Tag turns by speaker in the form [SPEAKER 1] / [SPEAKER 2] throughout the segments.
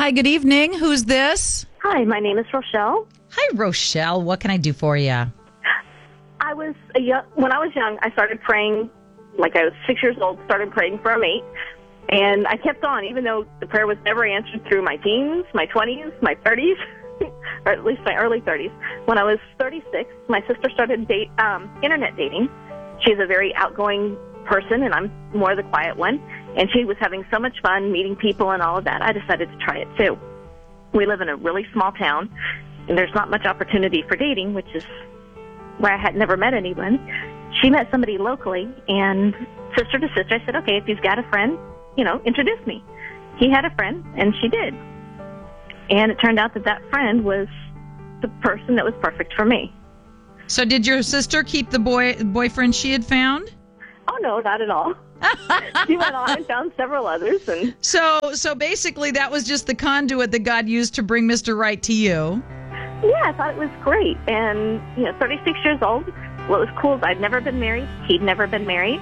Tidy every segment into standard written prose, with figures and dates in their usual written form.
[SPEAKER 1] Hi, good evening. Who's this?
[SPEAKER 2] Hi, my name is Rochelle.
[SPEAKER 1] Hi, Rochelle. What can I do for you?
[SPEAKER 2] When I was young, I started praying, like I was 6 years old, started praying for a mate. And I kept on, even though the prayer was never answered through my teens, my 20s, my 30s, or at least my early 30s. When I was 36, my sister started internet dating. She's a very outgoing person, and I'm more the quiet one. And she was having so much fun meeting people and all of that, I decided to try it too. We live in a really small town, and there's not much opportunity for dating, which is where I had never met anyone. She met somebody locally, and sister to sister, I said, okay, if he's got a friend, introduce me. He had a friend, and she did. And it turned out that friend was the person that was perfect for me.
[SPEAKER 1] So did your sister keep the boyfriend she had found?
[SPEAKER 2] Oh, no, not at all. She went on and found several others. And
[SPEAKER 1] So basically that was just the conduit that God used to bring Mr. Right to you.
[SPEAKER 2] Yeah, I thought it was great. And, 36 years old. What was cool is I'd never been married. He'd never been married.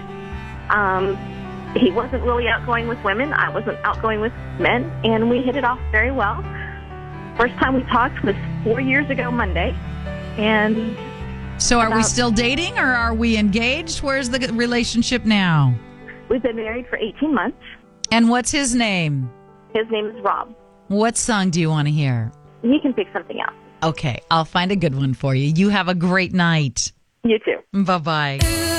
[SPEAKER 2] He wasn't really outgoing with women. I wasn't outgoing with men. And we hit it off very well. First time we talked was 4 years ago Monday. And
[SPEAKER 1] so are we still dating or are we engaged? Where's the relationship now?
[SPEAKER 2] We've been married for 18 months.
[SPEAKER 1] And what's his name?
[SPEAKER 2] His name is Rob.
[SPEAKER 1] What song do you want to hear?
[SPEAKER 2] You can pick something out.
[SPEAKER 1] Okay, I'll find a good one for you. You have a great night.
[SPEAKER 2] You too.
[SPEAKER 1] Bye-bye.